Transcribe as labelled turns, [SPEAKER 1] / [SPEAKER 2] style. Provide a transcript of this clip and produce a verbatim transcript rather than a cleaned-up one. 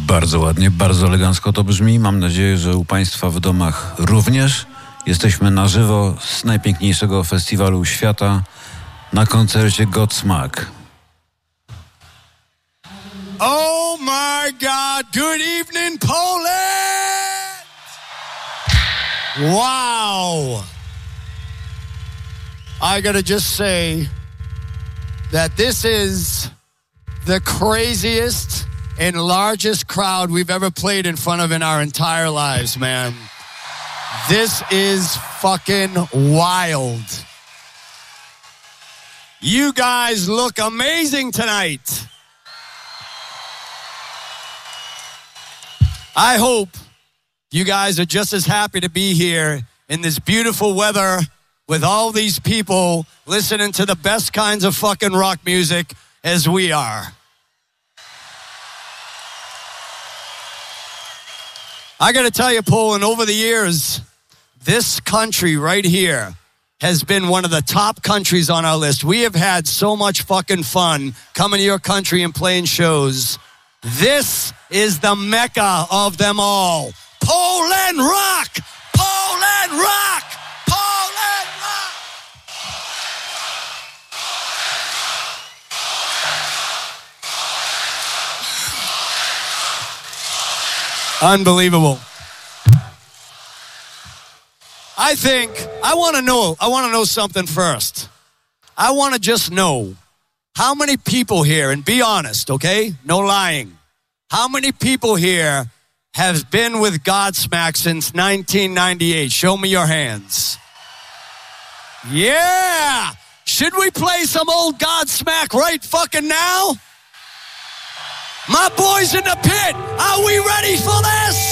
[SPEAKER 1] Bardzo ładnie, bardzo elegancko to brzmi. Mam nadzieję, że u Państwa w domach również. Jesteśmy na żywo z najpiękniejszego festiwalu świata na koncercie Godsmack.
[SPEAKER 2] Oh my God, good evening Poland! Wow! I gotta just say that this is the craziest and largest crowd we've ever played in front of in our entire lives, man. This is fucking wild. You guys look amazing tonight. I hope you guys are just as happy to be here in this beautiful weather with all these people listening to the best kinds of fucking rock music as we are. I gotta tell you, Poland, over the years, this country right here has been one of the top countries on our list. We have had so much fucking fun coming to your country and playing shows. This is the mecca of them all. Poland rock! Poland rock! Poland rock! Unbelievable. I think, I want to know, I want to know something first. I want to just know how many people here, and be honest, okay? No lying. How many people here have been with Godsmack since nineteen ninety-eight? Show me your hands. Yeah! Should we play some old Godsmack right fucking now? My boys in the pit, are we ready for this?